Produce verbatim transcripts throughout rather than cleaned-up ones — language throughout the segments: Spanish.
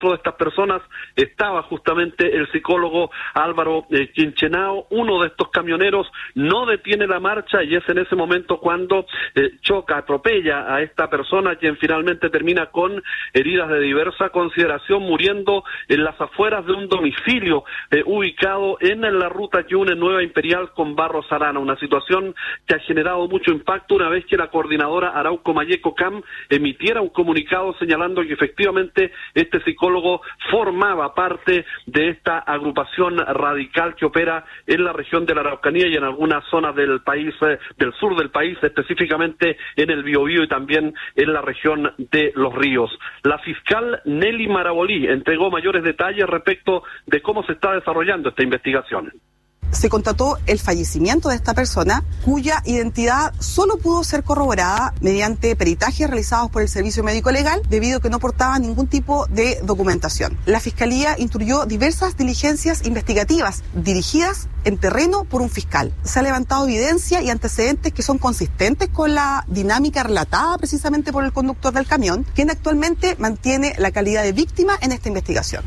de estas personas estaba justamente el psicólogo Álvaro eh, Quinchenao. Uno de estos camioneros no detiene la marcha y es en ese momento cuando eh, choca, atropella a esta persona, quien finalmente termina con heridas de diversa consideración, muriendo en las afueras de un domicilio eh, ubicado en la ruta que une Nueva Imperial con Barros Arana. Una situación que ha generado mucho impacto una vez que la coordinadora Arauco Mayeco C A M emitiera un comunicado señalando que efectivamente este psicólogo formaba parte de esta agrupación radical que opera en la región de la Araucanía y en algunas zonas del país, eh, del sur del país, específicamente en el Biobío y también en la región de Los Ríos. La fiscal Nelly Marabolí entregó mayores detalles respecto de cómo se está desarrollando esta investigación. Se constató el fallecimiento de esta persona, cuya identidad solo pudo ser corroborada mediante peritajes realizados por el Servicio Médico Legal, debido a que no portaba ningún tipo de documentación. La Fiscalía instruyó diversas diligencias investigativas dirigidas en terreno por un fiscal. Se ha levantado evidencia y antecedentes que son consistentes con la dinámica relatada precisamente por el conductor del camión, quien actualmente mantiene la calidad de víctima en esta investigación.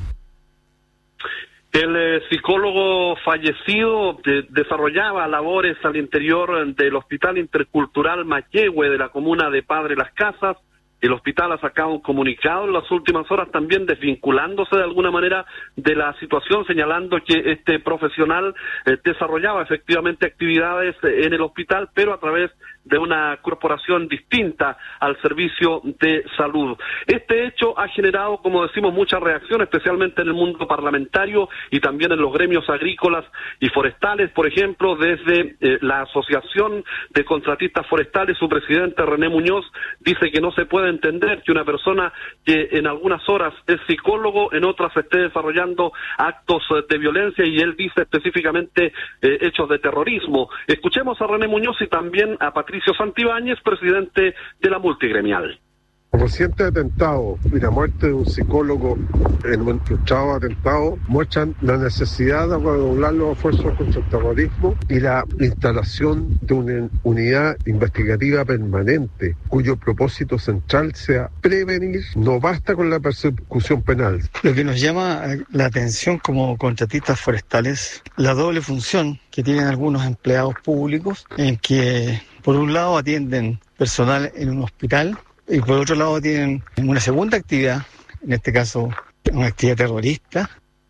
El eh, psicólogo fallecido de, desarrollaba labores al interior del Hospital Intercultural Maquehue de la comuna de Padre Las Casas. El hospital ha sacado un comunicado en las últimas horas también desvinculándose de alguna manera de la situación, señalando que este profesional eh, desarrollaba efectivamente actividades en el hospital, pero a través de una corporación distinta al servicio de salud. Este hecho ha generado, como decimos, mucha reacción, especialmente en el mundo parlamentario y también en los gremios agrícolas y forestales. Por ejemplo, desde eh, la Asociación de Contratistas Forestales, su presidente René Muñoz dice que no se puede entender que una persona que en algunas horas es psicólogo, en otras esté desarrollando actos de violencia, y él dice específicamente eh, hechos de terrorismo. Escuchemos a René Muñoz y también a Patricia Santibáñez, presidente de la multigremial. El reciente atentado y la muerte de un psicólogo en un frustrado atentado muestran la necesidad de redoblar los esfuerzos contra el terrorismo y la instalación de una unidad investigativa permanente cuyo propósito central sea prevenir. No basta con la persecución penal. Lo que nos llama la atención como contratistas forestales, la doble función que tienen algunos empleados públicos, en que por un lado atienden personal en un hospital y por otro lado tienen una segunda actividad, en este caso una actividad terrorista.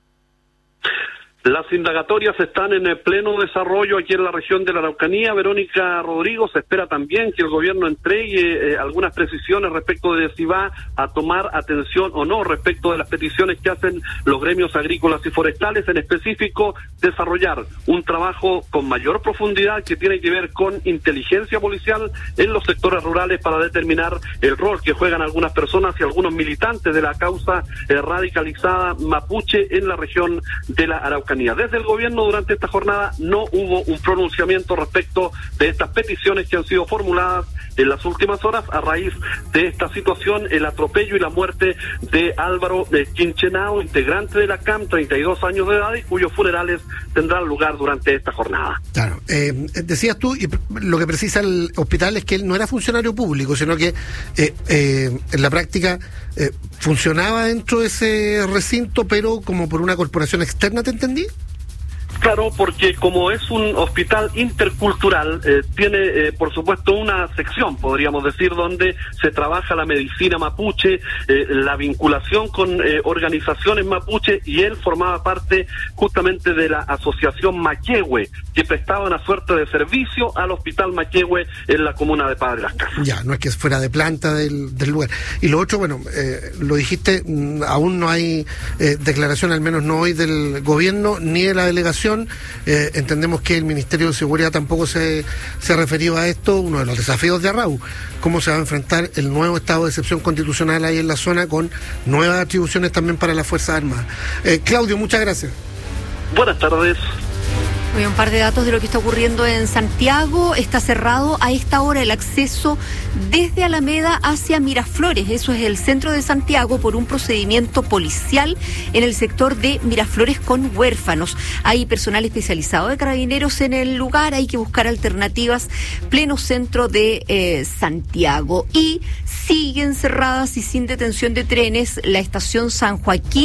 Las indagatorias están en el pleno desarrollo aquí en la región de la Araucanía. Verónica Rodrigo, se espera también que el gobierno entregue eh, algunas precisiones respecto de si va a tomar atención o no respecto de las peticiones que hacen los gremios agrícolas y forestales, en específico desarrollar un trabajo con mayor profundidad que tiene que ver con inteligencia policial en los sectores rurales para determinar el rol que juegan algunas personas y algunos militantes de la causa eh, radicalizada mapuche en la región de la Araucanía. Desde el gobierno durante esta jornada no hubo un pronunciamiento respecto de estas peticiones que han sido formuladas en las últimas horas a raíz de esta situación, el atropello y la muerte de Álvaro de Quinchenao, integrante de la C A M, treinta y dos años de edad, y cuyos funerales tendrán lugar durante esta jornada. Claro, eh, decías tú, y lo que precisa el hospital es que él no era funcionario público, sino que eh, eh, en la práctica eh, funcionaba dentro de ese recinto, pero como por una corporación externa, ¿te entendí? Claro, porque como es un hospital intercultural, eh, tiene eh, por supuesto una sección, podríamos decir, donde se trabaja la medicina mapuche, eh, la vinculación con eh, organizaciones mapuche, y él formaba parte justamente de la asociación Maquehue, que prestaba una suerte de servicio al hospital Maquehue en la comuna de Padre Las Casas. Ya, no es que fuera de planta del, del lugar. Y lo otro, bueno, eh, lo dijiste, aún no hay eh, declaración, al menos no hoy, del gobierno ni de la delegación. Eh, entendemos que el Ministerio de Seguridad tampoco se, se ha referido a esto, uno de los desafíos de Arrau, cómo se va a enfrentar el nuevo estado de excepción constitucional ahí en la zona, con nuevas atribuciones también para las Fuerzas Armadas. Eh, Claudio, muchas gracias. Buenas tardes. Voy a un par de datos de lo que está ocurriendo en Santiago. Está cerrado a esta hora el acceso desde Alameda hacia Miraflores. Eso es el centro de Santiago por un procedimiento policial en el sector de Miraflores con huérfanos. Hay personal especializado de carabineros en el lugar. Hay que buscar alternativas. Pleno centro de eh, Santiago. Y siguen cerradas y sin detención de trenes la estación San Joaquín